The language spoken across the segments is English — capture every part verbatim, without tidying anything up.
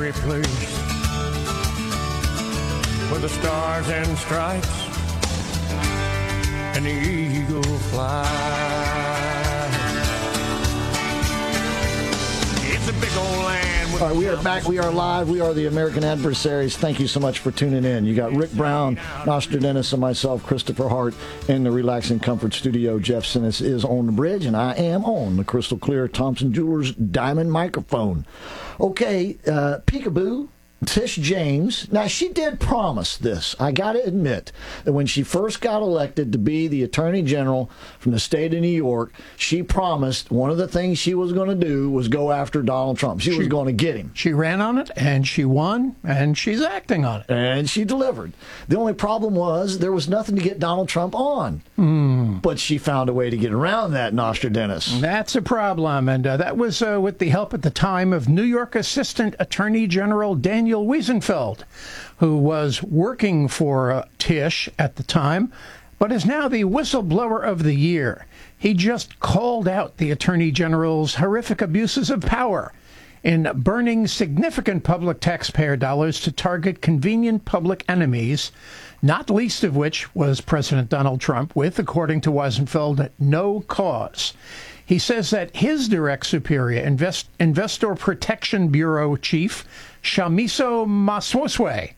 very place where the stars and stripes and the eagle fly. It's a big old land. All right, we are back. We are live. We are the American Adversaries. Thank you so much for tuning in. You got Rick Brown, Nostradamus, and myself, Christopher Hart, in the Relaxing Comfort Studio. Jeff Sinnis is on the bridge, and I am on the crystal clear Thompson Jewelers Diamond microphone. Okay, uh, peekaboo. Tish James. Now, she did promise this. I got to admit that when she first got elected to be the Attorney General from the state of New York, she promised one of the things she was going to do was go after Donald Trump. She, she was going to get him. She ran on it, and she won, and she's acting on it. And she delivered. The only problem was there was nothing to get Donald Trump on. Mm. But she found a way to get around that, Nostradamus. That's a problem, and uh, that was uh, with the help at the time of New York Assistant Attorney General Daniel Wiesenfeld, who was working for uh, Tish at the time, but is now the whistleblower of the year. He just called out the Attorney General's horrific abuses of power in burning significant public taxpayer dollars to target convenient public enemies, not least of which was President Donald Trump, with, according to Wiesenfeld, no cause. He says that his direct superior, Invest, Investor Protection Bureau Chief Shamiso Maswoswe,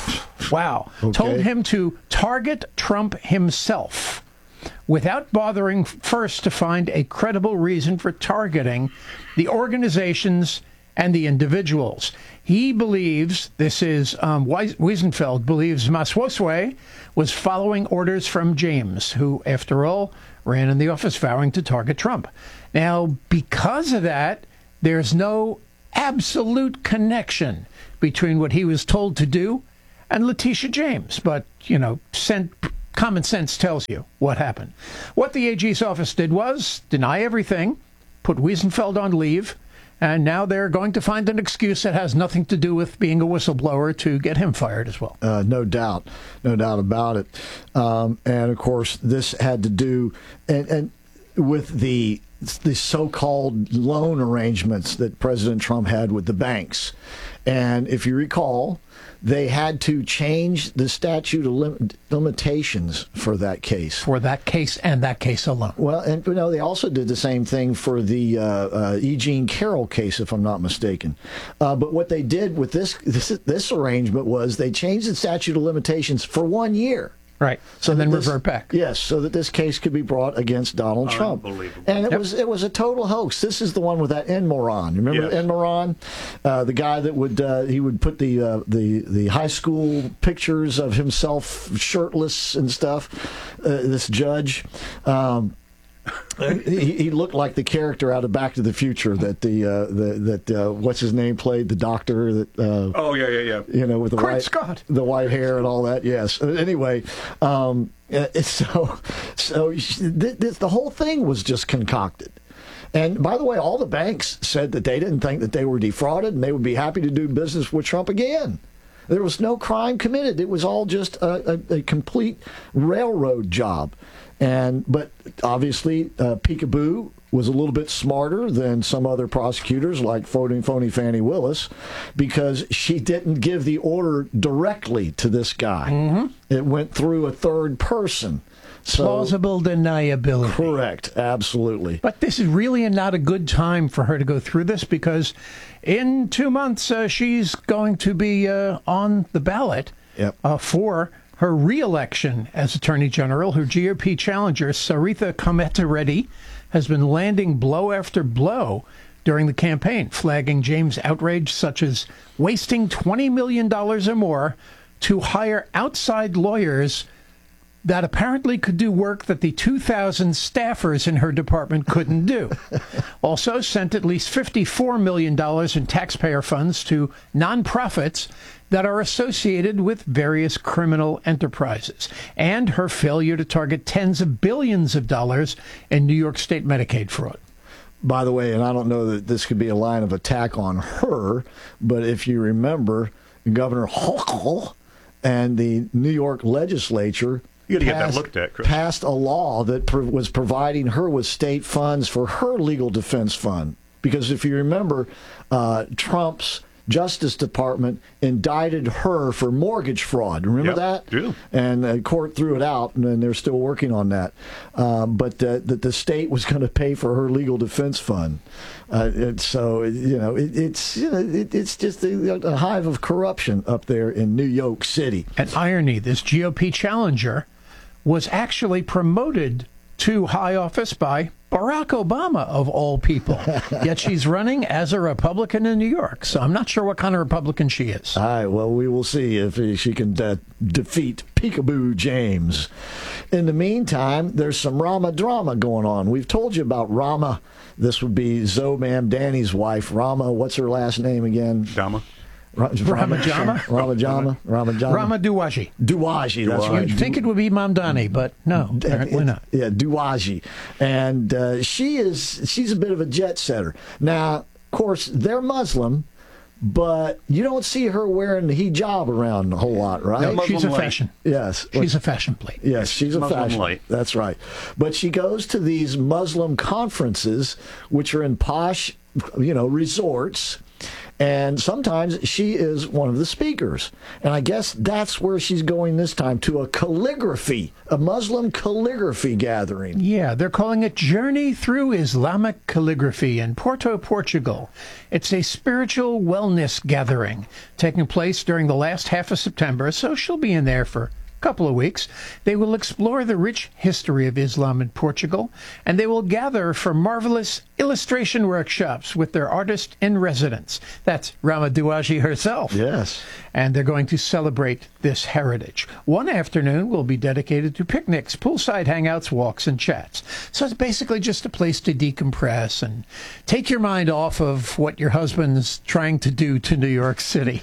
wow, okay. told him to target Trump himself without bothering first to find a credible reason for targeting the organizations and the individuals. He believes, this is um, Wiesenfeld believes Maswoswe was following orders from James, who, after all, ran in the office vowing to target Trump. Now, because of that, there's no absolute connection between what he was told to do and Letitia James. But, you know, sent, common sense tells you what happened. What the A G's office did was deny everything, put Wiesenfeld on leave, and now they're going to find an excuse that has nothing to do with being a whistleblower to get him fired as well. Uh, no doubt. No doubt about it. Um, and, of course, this had to do and, and with the the so-called loan arrangements that President Trump had with the banks. And if you recall, they had to change the statute of lim- limitations for that case. For that case and that case alone. Well, and you know, they also did the same thing for the uh, uh, E. Jean Carroll case, if I'm not mistaken. Uh, but what they did with this, this this arrangement was they changed the statute of limitations for one year. Right. So and then this, revert back. Yes, so that this case could be brought against Donald Trump. Unbelievable. And it Yep. was it was a total hoax. This is the one with that Enmoron. Remember Yes. Enmoron? Uh, the guy that would uh, he would put the uh, the the high school pictures of himself shirtless and stuff. Uh, this judge. Um, he, he looked like the character out of Back to the Future that the uh, the that uh, what's his name played, the doctor that uh, Oh, yeah, yeah, yeah. you know with the Court white Scott. the white hair and all that. Yes. Uh, Anyway, um, uh, so so th- th- the whole thing was just concocted. And by the way, all the banks said that they didn't think that they were defrauded and they would be happy to do business with Trump again. There was no crime committed. It was all just a, a, a complete railroad job. And but obviously, uh, Peekaboo was a little bit smarter than some other prosecutors like Phony, Phony Fannie Willis, because she didn't give the order directly to this guy. Mm-hmm. It went through a third person. So, Plausible deniability. correct, absolutely. But this is really not a good time for her to go through this because in two months uh, she's going to be uh, on the ballot Yep. uh, for her re-election as Attorney General. Her G O P challenger, Sarita Kometa Reddy, has been landing blow after blow during the campaign, flagging James' outrage such as wasting twenty million dollars or more to hire outside lawyers that apparently could do work that the two thousand staffers in her department couldn't do. Also sent at least fifty-four million dollars in taxpayer funds to nonprofits that are associated with various criminal enterprises, and her failure to target tens of billions of dollars in New York State Medicaid fraud. By the way, and I don't know that this could be a line of attack on her, but if you remember, Governor Hochul and the New York legislature You got to get that passed, looked at, Chris. passed a law that pro- was providing her with state funds for her legal defense fund. Because if you remember, uh, Trump's Justice Department indicted her for mortgage fraud. Remember Yep, that? do. And the court threw it out, and they're still working on that. Um, but uh, that the state was going to pay for her legal defense fund. Uh, and so you know, it, it's you know, it, it's just a, a hive of corruption up there in New York City. And irony: this G O P challenger was actually promoted to high office by Barack Obama, of all people. Yet she's running as a Republican in New York. So I'm not sure what kind of Republican she is. All right, well, we will see if she can uh, defeat Peekaboo James. In the meantime, there's some Rama drama going on. We've told you about Rama. This would be Zoe Mamdani's wife. Rama, what's her last name again? Dama. Ra- Ramajama? Ramajama? Ramajama? Rama Duwaji. Duwaji, that's right. You'd think it would be Mamdani, but no, apparently not. Yeah, Duwaji. And uh, she is, she's a bit of a jet setter. Now, of course, they're Muslim, but you don't see her wearing the hijab around a whole lot, right? No, Muslim she's a light. fashion. Yes. She's a fashion plate. Yes, she's a Muslim fashion. light. That's right. But she goes to these Muslim conferences, which are in posh, you know, resorts. And sometimes she is one of the speakers. And I guess that's where she's going this time, to a calligraphy, a Muslim calligraphy gathering. Yeah, they're calling it Journey Through Islamic Calligraphy in Porto, Portugal. It's a spiritual wellness gathering taking place during the last half of September, so she'll be in there for couple of weeks. They will explore the rich history of Islam in Portugal, and they will gather for marvelous illustration workshops with their artist in residence. That's Rama Duwaji herself. Yes. And they're going to celebrate this heritage. One afternoon will be dedicated to picnics, poolside hangouts, walks, and chats. So it's basically just a place to decompress and take your mind off of what your husband's trying to do to New York City.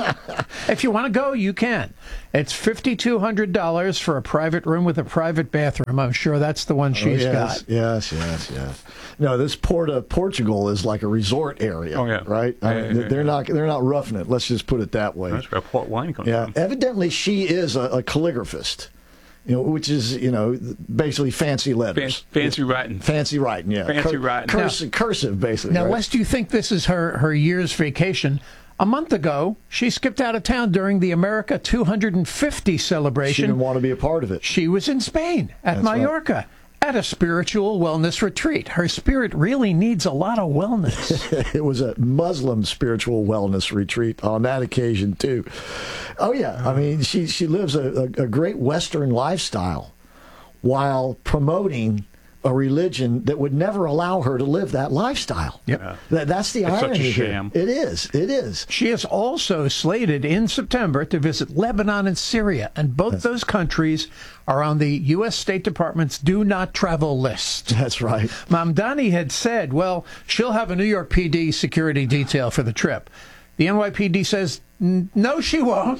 If you want to go, you can. It's five thousand two hundred dollars for a private room with a private bathroom. I'm sure that's the one she's oh, yes, got. Yes, yes, yes. No, this Porto, Portugal is like a resort area. Oh, yeah. Right? Yeah, I mean, yeah, yeah, they're yeah. not they're not roughing it. Let's just put it that way. That's where port wine comes Yeah. from. Evidently, she is a, a calligraphist. You know, which is, you know, basically fancy letters. Fan- fancy writing. Fancy writing, yeah. Fancy writing. Cursive, cursive, basically. Now, right? lest you think this is her, her year's vacation, a month ago, she skipped out of town during the America two hundred fifty She celebration. didn't want to be a part of it. She was in Spain at That's right. Mallorca at a spiritual wellness retreat. Her spirit really needs a lot of wellness. It was a Muslim spiritual wellness retreat on that occasion, too. Oh, yeah. I mean, she, she lives a, a, a great Western lifestyle while promoting a religion that would never allow her to live that lifestyle. Yep. Yeah. That, that's the It's such a irony here. sham. It is. It is. She is also slated in September to visit Lebanon and Syria, and both those countries are on the U S State Department's do not travel list. That's right. Mamdani had said, well, she'll have a New York P D security detail for the trip. The N Y P D says, no, she won't.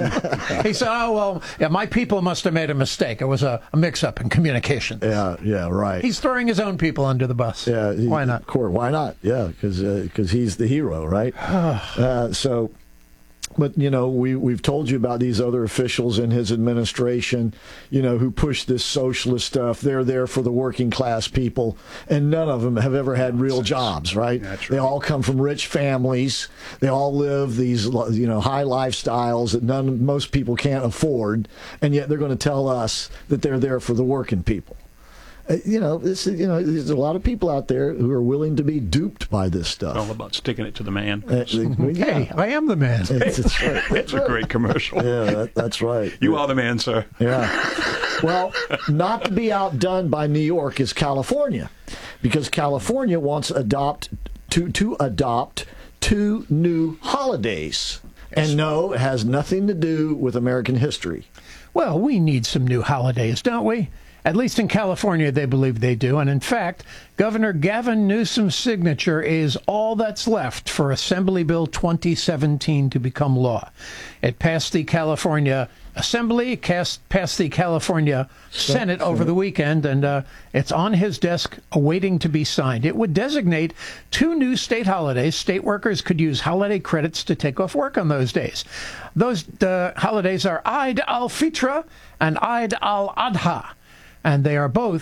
He said, oh, well, yeah, my people must have made a mistake. It was a, a mix-up in communication. Yeah, yeah, right. He's throwing his own people under the bus. Yeah, he- Why not? Of course, why not? Yeah, because because he's the hero, right? uh, so, but you know, we we've told you about these other officials in his administration, you know, who push this socialist stuff. They're there for the working class people, and none of them have ever had real jobs, right? That's They right. all come from rich families. They all live these, you know, high lifestyles that none most people can't afford, and yet they're going to tell us that they're there for the working people. Uh, You know, this is, you know, there's a lot of people out there who are willing to be duped by this stuff. All about sticking it to the man. Uh, well, yeah. Hey, I am the man. It's, it's right. It's a great commercial. Yeah, that, that's right. You are the man, sir. Yeah. Well, not to be outdone by New York is California, because California wants adopt to to adopt two new holidays. And no, it has nothing to do with American history. Well, we need some new holidays, don't we? At least in California, they believe they do. And in fact, Governor Gavin Newsom's signature is all that's left for Assembly Bill twenty seventeen to become law. It passed the California Assembly, cast, passed the California Senate over the weekend, and uh, it's on his desk awaiting to be signed. It would designate two new state holidays. State workers could use holiday credits to take off work on those days. Those uh, holidays are Eid al-Fitr and Eid al-Adha. And they are both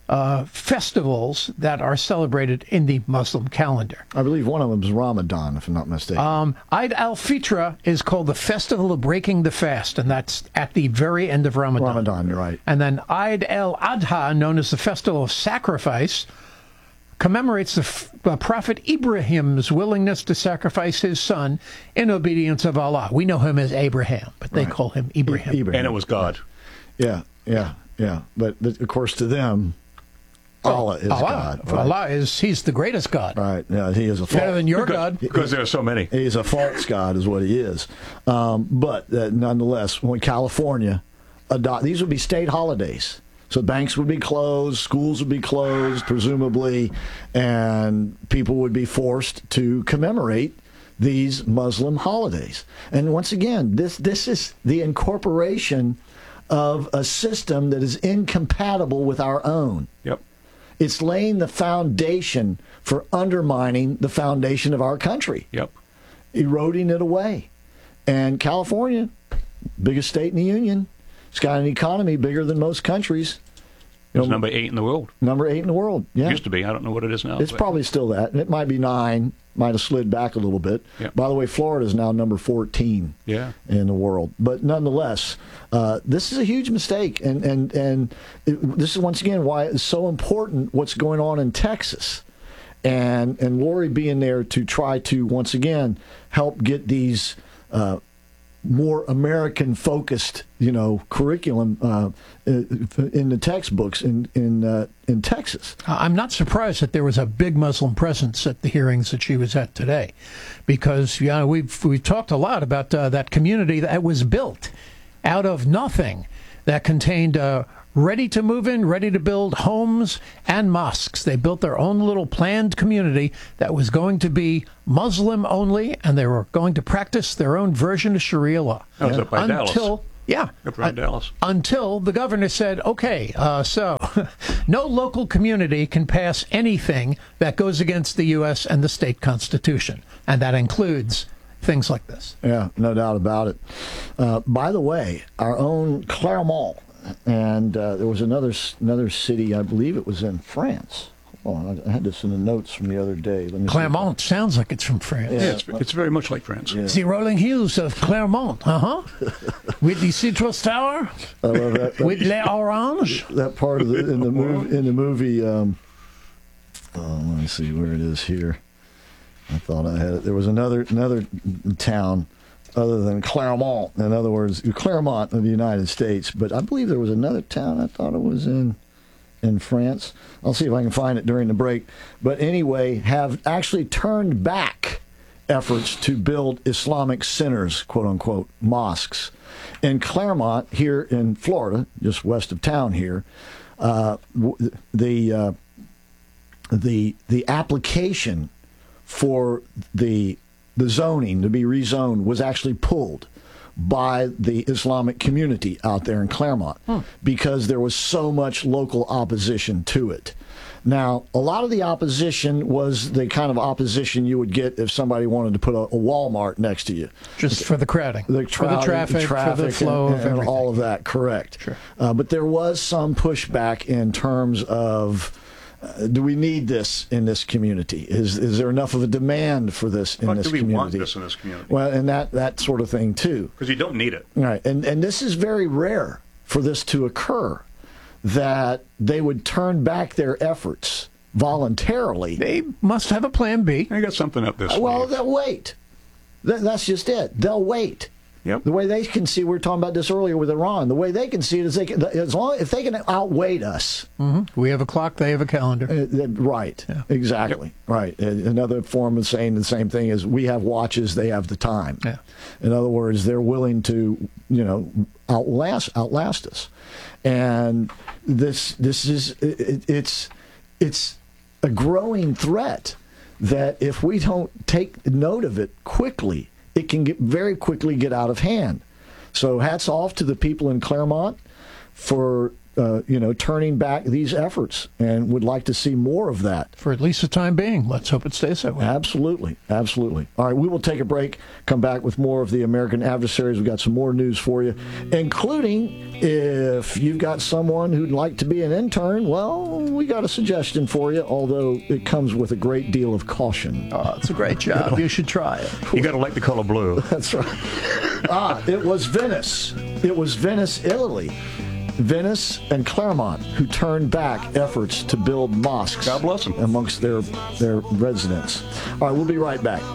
uh, festivals that are celebrated in the Muslim calendar. I believe one of them is Ramadan, if I'm not mistaken. Um, Eid al-Fitr is called the Festival of Breaking the Fast, and that's at the very end of Ramadan. Ramadan, you're right. And then Eid al-Adha, known as the Festival of Sacrifice, commemorates the f- uh, Prophet Ibrahim's willingness to sacrifice his son in obedience of Allah. We know him as Abraham, but they Right. call him Ibrahim. Ibrahim. And it was God. Yeah, yeah, yeah. But, but of course, to them, Allah is Allah, God. Right? Allah is, he's the greatest God. Right. Yeah, he is a false. Better than your Because, God. because there are so many. He's a false God, is what he is. Um, but uh, nonetheless, when California adopt, these would be state holidays. So banks would be closed, schools would be closed, presumably, and people would be forced to commemorate these Muslim holidays. And once again, this this is the incorporation of a system that is incompatible with our own. Yep. It's laying the foundation for undermining the foundation of our country, Yep. eroding it away. And California, biggest state in the union, it's got an economy bigger than most countries. You It's know, number eight in the world. number eight in the world. Yeah, Used to be. I don't know what it is now. it's but- probably still that. It might be nine. Might have slid back a little bit. Yeah. By the way, Florida is now number fourteen Yeah. in the world. But nonetheless, uh, this is a huge mistake, and and and it, this is once again why it's so important what's going on in Texas, and and Lori being there to try to once again help get these uh, more American-focused, you know, curriculum uh, in the textbooks in in uh, in Texas. I'm not surprised that there was a big Muslim presence at the hearings that she was at today, because you know, we've we've talked a lot about uh, that community that was built out of nothing, that contained uh, ready to move in, ready to build homes and mosques. They built their own little planned community that was going to be Muslim only, and they were going to practice their own version of Sharia law. That was up by Dallas. Until yeah, Up around Dallas. until the governor said, okay, uh, so no local community can pass anything that goes against the U S and the state constitution. And that includes things like this. Yeah, no doubt about it. Uh, by the way, our own Clermont, and uh, there was another another city, I believe it was in France. Hold on, I had this in the notes from the other day. Let me see. Clermont sounds like it's from France. Yeah. Yeah, it's, it's very much like France. Yeah. The rolling hills of Clermont, uh-huh. With the citrus tower, I love that. with Les Orange. That part of the in the movie in the movie. Um, oh, let me see where it is here. I thought I had it. There was another another town other than Clermont. In other words, Clermont of the United States. But I believe there was another town. I thought it was in in France. I'll see if I can find it during the break. But anyway, have actually turned back efforts to build Islamic centers, quote unquote, mosques. In Clermont, here in Florida, just west of town here, uh, the uh, the the application for the the zoning to be rezoned was actually pulled by the Islamic community out there in Clermont hmm. because there was so much local opposition to it. Now, a lot of the opposition was the kind of opposition you would get if somebody wanted to put a, a Walmart next to you. Just for the crowding. The for the traffic, traffic for the flow and, of and everything. all of that, correct. Sure. Uh, but there was some pushback in terms of, uh, do we need this in this community? Is is there enough of a demand for this in But this do we community? want this in this community? Well, and that, that sort of thing, too. Because you don't need it. Right, and and this is very rare for this to occur, that they would turn back their efforts voluntarily. They must have a plan B. I got something up this. Well, sleeve. they'll wait. Th- That's just it. They'll wait. Yep. The way they can see, we were talking about this earlier with Iran. The way they can see it is they can, as long if they can outweigh us. Mm-hmm. We have a clock, they have a calendar. Uh, right. Yeah. Exactly. Yep. Right. Uh, Another form of saying the same thing is we have watches, they have the time. Yeah. In other words, they're willing to, you know, outlast outlast us. And this this is it, it's it's a growing threat that if we don't take note of it quickly, it can get very quickly get out of hand. So hats off to the people in Clermont for uh, you know, turning back these efforts and would like to see more of that. For at least the time being. Let's hope it stays that way. Absolutely. Absolutely. All right, we will take a break, come back with more of the American Adversaries. We've got some more news for you, including if you've got someone who'd like to be an intern, well, we got a suggestion for you, although it comes with a great deal of caution. Oh, it's a great job. You should try it. You got to like the color blue. That's right. ah, it was Venice. It was Venice, Italy. Venice and Claremont, who turned back efforts to build mosques God bless them. amongst their, their residents. All right, we'll be right back.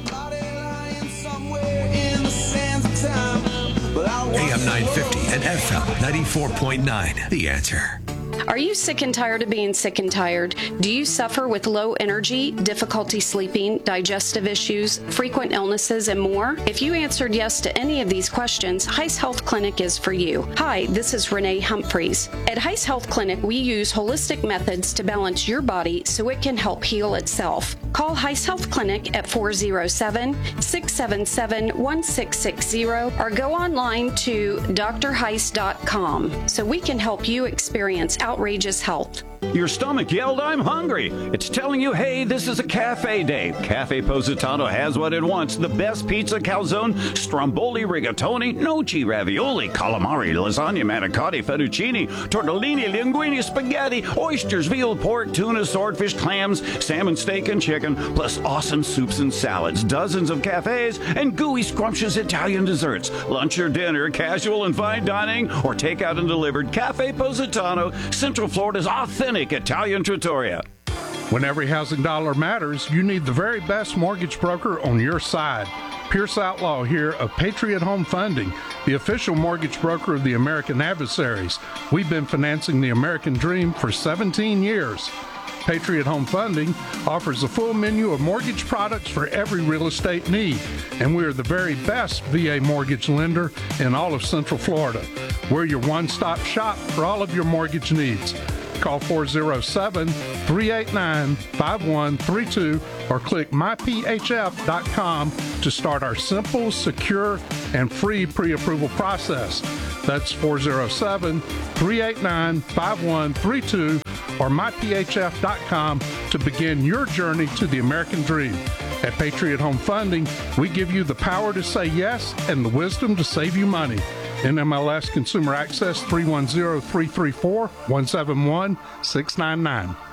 A M nine fifty and F M ninety-four point nine. The Answer. Are you sick and tired of being sick and tired? Do you suffer with low energy, difficulty sleeping, digestive issues, frequent illnesses, and more? If you answered yes to any of these questions, Heiss Health Clinic is for you. Hi, this is Renee Humphreys. At Heiss Health Clinic, we use holistic methods to balance your body so it can help heal itself. Call Heiss Health Clinic at four oh seven, six seven seven, one six six zero or go online to d r heiss dot com so we can help you experience outrageous health. Your stomach yelled, "I'm hungry." It's telling you, hey, this is a cafe day. Cafe Positano has what it wants. The best pizza, calzone, stromboli, rigatoni, noci, ravioli, calamari, lasagna, manicotti, fettuccine, tortellini, linguine, spaghetti, oysters, veal, pork, tuna, swordfish, clams, salmon, steak, and chicken, plus awesome soups and salads, dozens of cafes, and gooey, scrumptious Italian desserts. Lunch or dinner, casual and fine dining, or takeout and delivered. Cafe Positano, Central Florida's authentic Italian trattoria. When every housing dollar matters, you need the very best mortgage broker on your side. Pierce Outlaw here of Patriot Home Funding, the official mortgage broker of the American Adversaries. We've been financing the American dream for seventeen years. Patriot Home Funding offers a full menu of mortgage products for every real estate need, and we are the very best V A mortgage lender in all of Central Florida. We're your one-stop shop for all of your mortgage needs. Call four oh seven, three eight nine, five one three two or click my p h f dot com to start our simple, secure, and free pre-approval process. That's four oh seven, three eight nine, five one three two or my p h f dot com to begin your journey to the American dream. At Patriot Home Funding, we give you the power to say yes and the wisdom to save you money. N M L S Consumer Access three one zero, three three four, one seven one, six nine nine.